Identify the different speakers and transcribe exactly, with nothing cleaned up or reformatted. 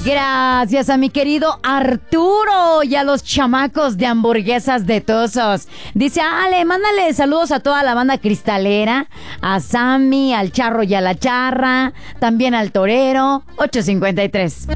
Speaker 1: Gracias a mi querido Arturo y a los chamacos de hamburguesas de Tuzos. Dice, Ale, mándale saludos a toda la banda cristalera, a Sammy, al Charro y a la Charra, también al Torero, ocho cincuenta y tres.